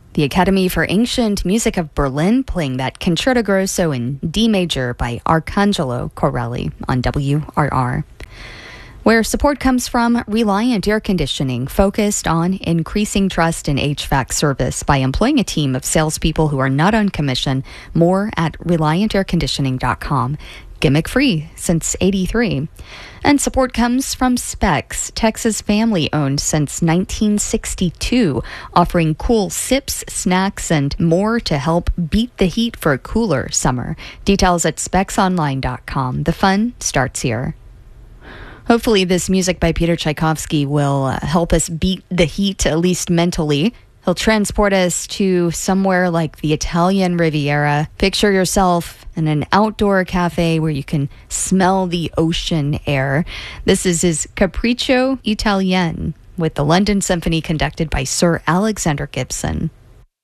The Academy for Ancient Music of Berlin playing that Concerto Grosso in D major by Arcangelo Corelli on WRR. Where support comes from, Reliant Air Conditioning, focused on increasing trust in HVAC service by employing a team of salespeople who are not on commission. More at ReliantAirConditioning.com. Gimmick-free since '83. And support comes from Specs, Texas family-owned since 1962, offering cool sips, snacks, and more to help beat the heat for a cooler summer. Details at specsonline.com. The fun starts here. Hopefully this music by Peter Tchaikovsky will help us beat the heat, at least mentally. He'll transport us to somewhere like the Italian Riviera. Picture yourself in an outdoor cafe where you can smell the ocean air. This is his Capriccio Italien with the London Symphony conducted by Sir Alexander Gibson.